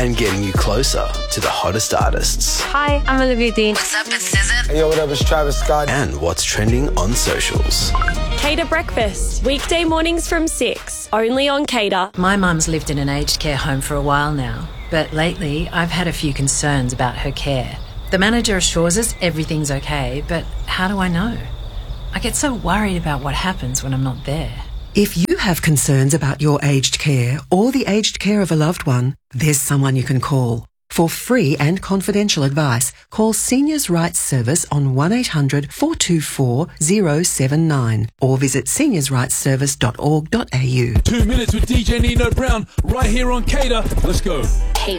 and getting you closer to the hottest artists. Hi, I'm Olivia Dean. What's up, it's SZA. Hey, yo, what up, it's Travis Scott. And what's trending on socials. Cater Breakfast, weekday mornings from 6, only on Cater. My mum's lived in an aged care home for a while now, but lately I've had a few concerns about her care. The manager assures us everything's okay, but how do I know? I get so worried about what happens when I'm not there. If you have concerns about your aged care or the aged care of a loved one, there's someone you can call. For free and confidential advice, call Seniors' Rights Service on 1-800-424-079 or visit seniorsrightsservice.org.au. 2 minutes with DJ Nino Brown right here on Cater. Let's go. Cater.